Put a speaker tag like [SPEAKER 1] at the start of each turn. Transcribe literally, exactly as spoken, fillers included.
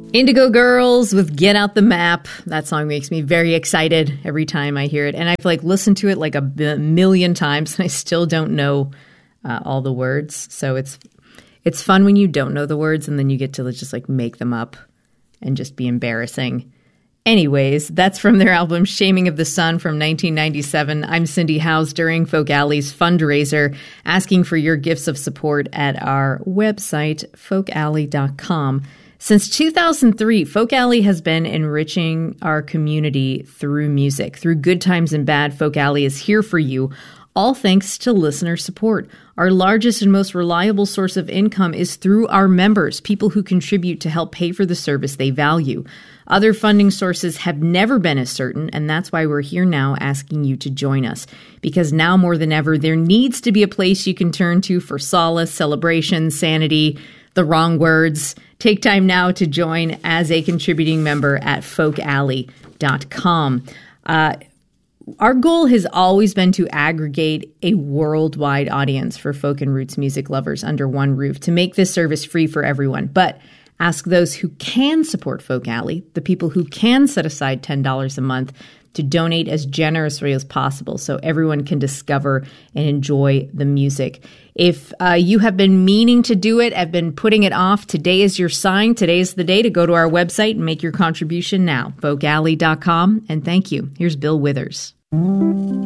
[SPEAKER 1] Indigo Girls with Get Out the Map. That song makes me very excited every time I hear it. And I've like listened to it like a b- million times and I still don't know uh, all the words. So it's it's fun when you don't know the words and then you get to just like make them up and just be embarrassing. Anyways, that's from their album Shaming of the Sun from nineteen ninety-seven. I'm Cindy Howes during Folk Alley's fundraiser, asking for your gifts of support at our website, folk alley dot com. Since two thousand three, Folk Alley has been enriching our community through music. Through good times and bad, Folk Alley is here for you, all thanks to listener support. Our largest and most reliable source of income is through our members, people who contribute to help pay for the service they value. Other funding sources have never been as certain, and that's why we're here now asking you to join us. Because now more than ever, there needs to be a place you can turn to for solace, celebration, sanity, the wrong words. Take time now to join as a contributing member at folk alley dot com. Uh, our goal has always been to aggregate a worldwide audience for folk and roots music lovers under one roof to make this service free for everyone. But ask those who can support Folk Alley, the people who can set aside ten dollars a month, to donate as generously as possible so everyone can discover and enjoy the music. If uh, you have been meaning to do it, have been putting it off, today is your sign. Today is the day to go to our website and make your contribution now, folk alley dot com. And thank you. Here's Bill Withers.